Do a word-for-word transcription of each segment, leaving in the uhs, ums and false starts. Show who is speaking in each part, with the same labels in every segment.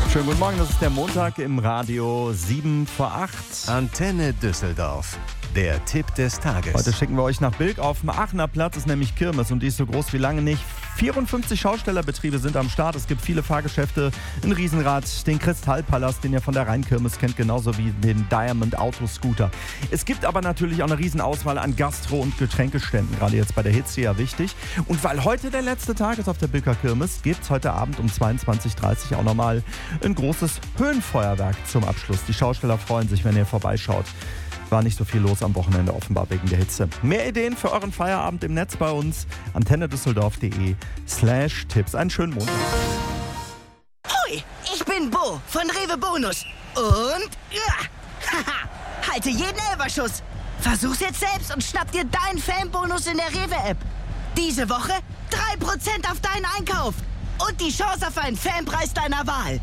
Speaker 1: Schönen guten Morgen, das ist der Montag im Radio sieben vor acht.
Speaker 2: Antenne Düsseldorf. Der Tipp des Tages.
Speaker 1: Heute schicken wir euch nach Bilk. Auf dem Aachener Platz ist nämlich Kirmes und die ist so groß wie lange nicht. vierundfünfzig Schaustellerbetriebe sind am Start. Es gibt viele Fahrgeschäfte, ein Riesenrad, den Kristallpalast, den ihr von der Rheinkirmes kennt, genauso wie den Diamond Autoscooter. Es gibt aber natürlich auch eine Riesenauswahl an Gastro- und Getränkeständen, gerade jetzt bei der Hitze ja wichtig. Und weil heute der letzte Tag ist auf der Bilker Kirmes, gibt es heute Abend um zweiundzwanzig Uhr dreißig auch nochmal ein großes Höhenfeuerwerk zum Abschluss. Die Schausteller freuen sich, wenn ihr vorbeischaut. War nicht so viel los am Wochenende, offenbar wegen der Hitze. Mehr Ideen für euren Feierabend im Netz bei uns. antennedüsseldorf.de slash Tipps. Einen schönen Montag.
Speaker 3: Hoi, ich bin Bo von Rewe Bonus. Und ja, haha, halte jeden Elferschuss. Versuch's jetzt selbst und schnapp dir deinen Fanbonus in der Rewe-App. Diese Woche drei Prozent auf deinen Einkauf. Und die Chance auf einen Fanpreis deiner Wahl.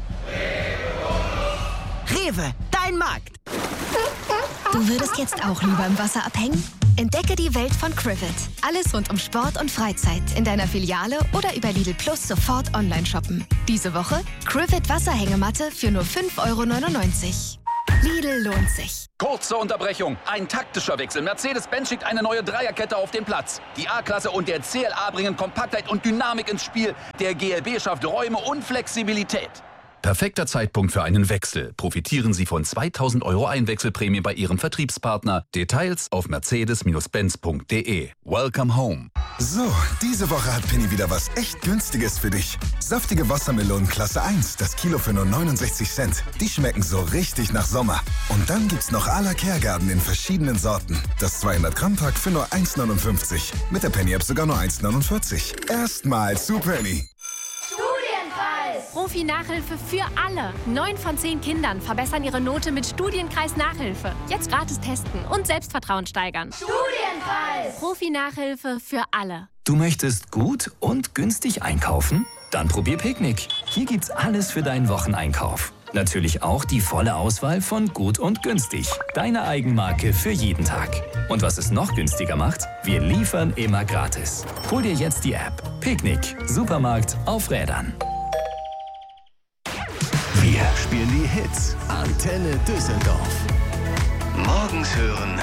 Speaker 3: Rewe, dein Markt.
Speaker 4: Du würdest jetzt auch lieber im Wasser abhängen? Entdecke die Welt von Crivet. Alles rund um Sport und Freizeit in deiner Filiale oder über Lidl Plus sofort online shoppen. Diese Woche Crivet Wasserhängematte für nur fünf Euro neunundneunzig. Lidl lohnt sich.
Speaker 5: Kurze Unterbrechung. Ein taktischer Wechsel. Mercedes-Benz schickt eine neue Dreierkette auf den Platz. Die A-Klasse und der C L A bringen Kompaktheit und Dynamik ins Spiel. Der G L B schafft Räume und Flexibilität. Perfekter Zeitpunkt für einen Wechsel. Profitieren Sie von zweitausend Euro Einwechselprämie bei Ihrem Vertriebspartner. Details auf mercedes Benz punkt de. Welcome home.
Speaker 6: So, diese Woche hat Penny wieder was echt Günstiges für dich. Saftige Wassermelonen Klasse eins, das Kilo für nur neunundsechzig Cent. Die schmecken so richtig nach Sommer. Und dann gibt's noch à la Kergarten in verschiedenen Sorten. Das zweihundert Gramm Pack für nur eins neunundfünfzig. Mit der Penny-App sogar nur eins neunundvierzig. Erstmal zu Penny.
Speaker 7: Profi-Nachhilfe für alle. Neun von zehn Kindern verbessern ihre Note mit Studienkreis-Nachhilfe. Jetzt gratis testen und Selbstvertrauen steigern. Studienkreis! Profi-Nachhilfe für alle.
Speaker 8: Du möchtest gut und günstig einkaufen? Dann probier Picknick. Hier gibt's alles für deinen Wocheneinkauf. Natürlich auch die volle Auswahl von Gut und Günstig. Deine Eigenmarke für jeden Tag. Und was es noch günstiger macht? Wir liefern immer gratis. Hol dir jetzt die App. Picknick. Supermarkt auf Rädern.
Speaker 2: Wir spielen die Hits. Antenne Düsseldorf. Morgens hören,